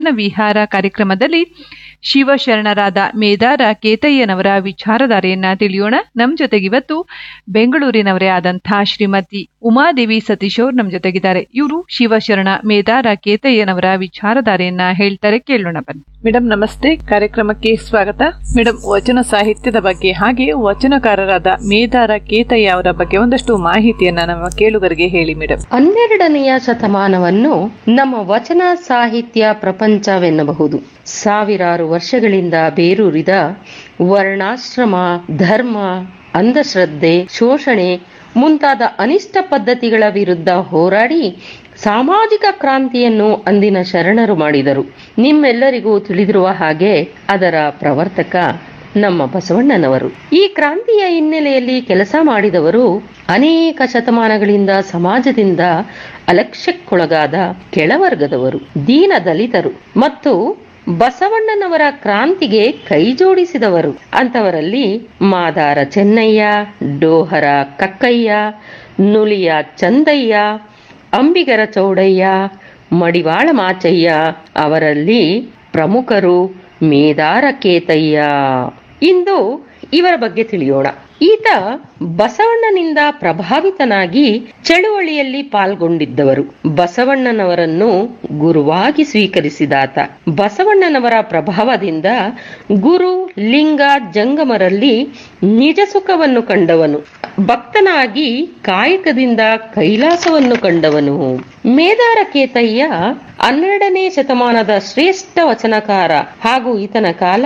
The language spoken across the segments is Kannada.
ವಿಹಾರ ಕಾರ್ಯಕ್ರಮದಲ್ಲಿ ಶಿವಶರಣರಾದ ಮೇದಾರ ಕೇತಯ್ಯನವರ ವಿಚಾರಧಾರೆಯನ್ನ ತಿಳಿಯೋಣ. ನಮ್ ಜೊತೆಗಿವತ್ತು ಬೆಂಗಳೂರಿನವರೇ ಆದಂತಹ ಶ್ರೀಮತಿ ಉಮಾದೇವಿ ಸತೀಶ್ ಅವರು ನಮ್ ಜೊತೆಗಿದ್ದಾರೆ. ಇವರು ಶಿವಶರಣ ಮೇದಾರ ಕೇತಯ್ಯನವರ ವಿಚಾರಧಾರೆಯನ್ನ ಹೇಳ್ತಾರೆ, ಕೇಳೋಣ ಬನ್ನಿ. ಮೇಡಮ್ ನಮಸ್ತೆ, ಕಾರ್ಯಕ್ರಮಕ್ಕೆ ಸ್ವಾಗತ. ಮೇಡಮ್, ವಚನ ಸಾಹಿತ್ಯದ ಬಗ್ಗೆ ಹಾಗೆ ವಚನಕಾರರಾದ ಮೇದಾರ ಕೇತಯ್ಯ ಅವರ ಬಗ್ಗೆ ಒಂದಷ್ಟು ಮಾಹಿತಿಯನ್ನ ನಮ್ಮ ಕೇಳುಗರಿಗೆ ಹೇಳಿ ಮೇಡಮ್. 12ನೆಯ ಶತಮಾನವನ್ನು ನಮ್ಮ ವಚನ ಸಾಹಿತ್ಯ ಪ್ರಪಂಚವೆನ್ನಬಹುದು. ಸಾವಿರಾರು ವರ್ಷಗಳಿಂದ ಬೇರೂರಿದ ವರ್ಣಾಶ್ರಮ, ಧರ್ಮ, ಅಂಧಶ್ರದ್ಧೆ, ಶೋಷಣೆ ಮುಂತಾದ ಅನಿಷ್ಟ ಪದ್ಧತಿಗಳ ವಿರುದ್ಧ ಹೋರಾಡಿ ಸಾಮಾಜಿಕ ಕ್ರಾಂತಿಯನ್ನು ಅಂದಿನ ಶರಣರು ಮಾಡಿದರು. ನಿಮ್ಮೆಲ್ಲರಿಗೂ ತಿಳಿದಿರುವ ಹಾಗೆ ಅದರ ಪ್ರವರ್ತಕ ನಮ್ಮ ಬಸವಣ್ಣನವರು. ಈ ಕ್ರಾಂತಿಯ ಹಿನ್ನೆಲೆಯಲ್ಲಿ ಕೆಲಸ ಮಾಡಿದವರು ಅನೇಕ ಶತಮಾನಗಳಿಂದ ಸಮಾಜದಿಂದ ಅಲಕ್ಷ್ಯಕ್ಕೊಳಗಾದ ಕೆಳವರ್ಗದವರು, ದೀನ ದಲಿತರು ಮತ್ತು ಬಸವಣ್ಣನವರ ಕ್ರಾಂತಿಗೆ ಕೈ ಜೋಡಿಸಿದವರು. ಅಂತವರಲ್ಲಿ ಮಾದಾರ ಚೆನ್ನಯ್ಯ, ಡೋಹರ ಕಕ್ಕಯ್ಯ, ನುಲಿಯ ಚಂದಯ್ಯ, ಅಂಬಿಗರ ಚೌಡಯ್ಯ, ಮಡಿವಾಳ ಮಾಚಯ್ಯ ಅವರಲ್ಲಿ ಪ್ರಮುಖರು ಮೇದಾರ ಕೇತಯ್ಯ. ಇಂದು ಇವರ ಬಗ್ಗೆ ತಿಳಿಯೋಣ. ಈತ ಬಸವಣ್ಣನಿಂದ ಪ್ರಭಾವಿತನಾಗಿ ಚಳುವಳಿಯಲ್ಲಿ ಪಾಲ್ಗೊಂಡಿದ್ದವರು. ಬಸವಣ್ಣನವರನ್ನು ಗುರುವಾಗಿ ಸ್ವೀಕರಿಸಿದಾತ. ಬಸವಣ್ಣನವರ ಪ್ರಭಾವದಿಂದ ಗುರು, ಲಿಂಗ, ಜಂಗಮರಲ್ಲಿ ನಿಜ ಸುಖವನ್ನು ಕಂಡವನು. ಭಕ್ತನಾಗಿ ಕಾಯಕದಿಂದ ಕೈಲಾಸವನ್ನು ಕಂಡವನು. ಮೇದಾರ ಕೇತಯ್ಯ 12ನೇ ಶತಮಾನದ ಶ್ರೇಷ್ಠ ವಚನಕಾರ ಹಾಗೂ ಈತನ ಕಾಲ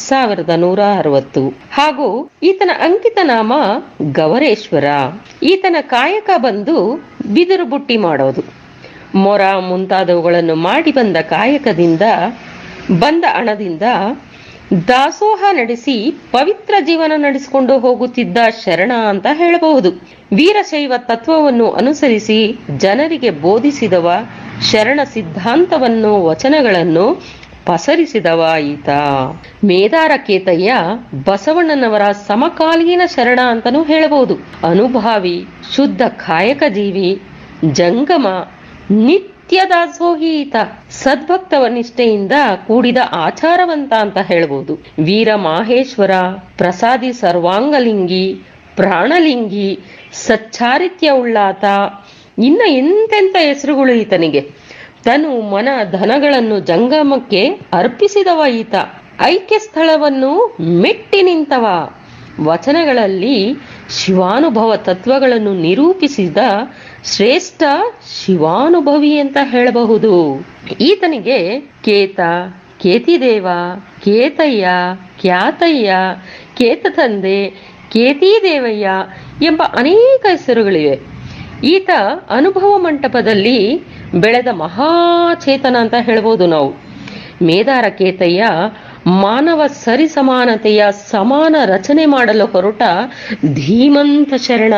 1160 ಹಾಗೂ ಈತನ ಅಂಕಿತ ನಾಮ ಗವರೇಶ್ವರ. ಈತನ ಕಾಯಕ ಬಂದು ಬಿದಿರು ಬುಟ್ಟಿ ಮಾಡೋದು, ಮೊರ ಮುಂತಾದವುಗಳನ್ನು ಮಾಡಿ ಬಂದ ಕಾಯಕದಿಂದ ಬಂದ ಹಣದಿಂದ ದಾಸೋಹ ನಡೆಸಿ ಪವಿತ್ರ ಜೀವನ ನಡೆಸಿಕೊಂಡು ಹೋಗುತ್ತಿದ್ದ ಶರಣ ಅಂತ ಹೇಳಬಹುದು. ವೀರಶೈವ ತತ್ವವನ್ನು ಅನುಸರಿಸಿ ಜನರಿಗೆ ಬೋಧಿಸಿದವ, ಶರಣ ಸಿದ್ಧಾಂತವನ್ನು, ವಚನಗಳನ್ನು ಪಸರಿಸಿದವ ಈತ. ಮೇದಾರ ಕೇತಯ್ಯ ಬಸವಣ್ಣನವರ ಸಮಕಾಲೀನ ಶರಣ ಅಂತಾನೂ ಹೇಳಬಹುದು. ಅನುಭಾವಿ, ಶುದ್ಧ ಕಾಯಕ ಜೀವಿ, ಜಂಗಮ, ನಿತ್ಯ ದಾಸೋಹಿ ಈತ. ಸದ್ಭಕ್ತವ ನಿಷ್ಠೆಯಿಂದ ಕೂಡಿದ ಆಚಾರವಂತ ಅಂತ ಹೇಳಬಹುದು. ವೀರ ಮಾಹೇಶ್ವರ, ಪ್ರಸಾದಿ ಸರ್ವಾಂಗಲಿಂಗಿ, ಪ್ರಾಣಲಿಂಗಿ, ಸಚ್ಚಾರಿತ್ಯ ಉಳ್ಳಾತ, ಇನ್ನ ಎಂತೆಂತ ಹೆಸರುಗಳು ಈತನಿಗೆ. ತನು ಮನ ಧನಗಳನ್ನು ಜಂಗಮಕ್ಕೆ ಅರ್ಪಿಸಿದವ ಈತ. ಐಕ್ಯ ಸ್ಥಳವನ್ನು ಮೆಟ್ಟಿ ನಿಂತವ. ವಚನಗಳಲ್ಲಿ ಶಿವಾನುಭವ ತತ್ವಗಳನ್ನು ನಿರೂಪಿಸಿದ ಶ್ರೇಷ್ಠ ಶಿವಾನುಭವಿ ಅಂತ ಹೇಳಬಹುದು. ಈತನಿಗೆ ಕೇತ, ಕೇತಿದೇವ, ಕೇತಯ್ಯ, ಕ್ಯಾತಯ್ಯ, ಕೇತ ತಂದೆ, ಕೇತಿದೇವಯ್ಯ ಎಂಬ ಅನೇಕ ಹೆಸರುಗಳಿವೆ. ಈತ ಅನುಭವ ಮಂಟಪದಲ್ಲಿ ಬೆಳೆದ ಮಹಾಚೇತನ ಅಂತ ಹೇಳ್ಬೋದು ನಾವು. ಮೇದಾರ ಕೇತಯ್ಯ ಮಾನವ ಸರಿಸಮಾನತೆಯ ಸಮಾನ ರಚನೆ ಮಾಡಲು ಹೊರಟ ಧೀಮಂತ ಶರಣ.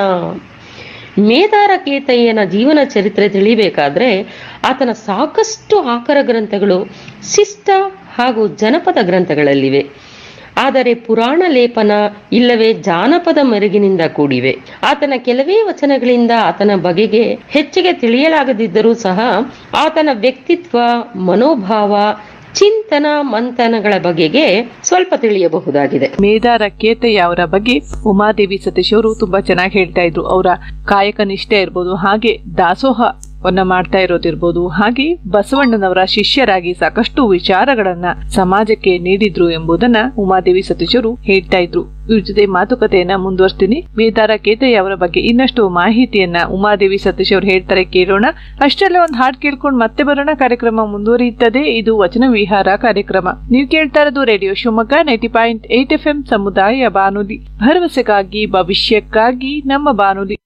ಮೇದಾರ ಕೇತಯ್ಯನ ಜೀವನ ಚರಿತ್ರೆ ತಿಳಿಬೇಕಾದ್ರೆ ಆತನ ಸಾಕಷ್ಟು ಆಕರ ಗ್ರಂಥಗಳು ಶಿಷ್ಟ ಹಾಗೂ ಜನಪದ ಗ್ರಂಥಗಳಲ್ಲಿವೆ. ಆದರೆ ಪುರಾಣ ಲೇಪನ ಇಲ್ಲವೇ ಜಾನಪದ ಮೆರುಗಿನಿಂದ ಕೂಡಿವೆ. ಆತನ ಕೆಲವೇ ವಚನಗಳಿಂದ ಆತನ ಬಗೆಗೆ ಹೆಚ್ಚಿಗೆ ತಿಳಿಯಲಾಗದಿದ್ದರೂ ಸಹ ಆತನ ವ್ಯಕ್ತಿತ್ವ, ಮನೋಭಾವ, ಚಿಂತನ ಮಂಥನಗಳ ಬಗೆಗೆ ಸ್ವಲ್ಪ ತಿಳಿಯಬಹುದಾಗಿದೆ. ಮೇದಾರ ಕೇತಯ್ಯ ಅವರ ಬಗ್ಗೆ ಉಮಾದೇವಿ ಸತೀಶ್ ಅವರು ತುಂಬಾ ಚೆನ್ನಾಗಿ ಹೇಳ್ತಾ ಇದ್ರು. ಅವರ ಕಾಯಕ ನಿಷ್ಠೆ ಇರ್ಬೋದು, ಹಾಗೆ ದಾಸೋಹವನ್ನ ಮಾಡ್ತಾ ಇರೋದಿರ್ಬೋದು, ಹಾಗೆ ಬಸವಣ್ಣನವರ ಶಿಷ್ಯರಾಗಿ ಸಾಕಷ್ಟು ವಿಚಾರಗಳನ್ನ ಸಮಾಜಕ್ಕೆ ನೀಡಿದ್ರು ಎಂಬುದನ್ನ ಉಮಾದೇವಿ ಸತೀಶ್ ಅವರು ಹೇಳ್ತಾ ಇದ್ರು. ಇವ್ರ ಜೊತೆ ಮಾತುಕತೆಯನ್ನ ಮುಂದುವರ್ಸ್ತೀನಿ. ಮೇದಾರ ಕೇತಯ್ಯ ಅವರ ಬಗ್ಗೆ ಇನ್ನಷ್ಟು ಮಾಹಿತಿಯನ್ನ ಉಮಾದೇವಿ ಸತೀಶ್ ಅವರು ಹೇಳ್ತಾರೆ, ಕೇಳೋಣ. ಅಷ್ಟೆಲ್ಲ ಒಂದು ಹಾಡು ಕೇಳ್ಕೊಂಡು ಮತ್ತೆ ಬರೋಣ. ಕಾರ್ಯಕ್ರಮ ಮುಂದುವರಿಯುತ್ತದೆ. ಇದು ವಚನ ವಿಹಾರ ಕಾರ್ಯಕ್ರಮ. ನೀವು ಕೇಳ್ತಾ ಇರೋದು ರೇಡಿಯೋ ಶಿವಮೊಗ್ಗ 90.8 FM ಸಮುದಾಯ ಬಾನುಲಿ, ಭರವಸೆಗಾಗಿ ಭವಿಷ್ಯಕ್ಕಾಗಿ ನಮ್ಮ ಬಾನುಲಿ.